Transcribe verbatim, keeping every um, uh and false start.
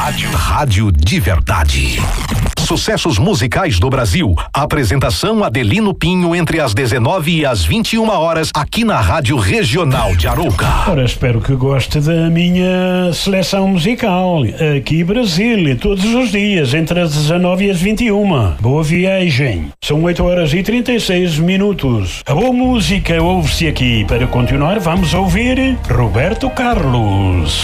Rádio. Rádio de verdade. Sucessos musicais do Brasil. Apresentação Adelino Pinho entre as dezenove e as vinte e uma horas aqui na Rádio Regional de Arouca. Ora, espero que goste da minha seleção musical. Aqui Brasil, todos os dias, entre as dezenove e as vinte e uma. Boa viagem. São oito horas e trinta e seis minutos. A boa música ouve-se aqui. Para continuar, vamos ouvir Roberto Carlos.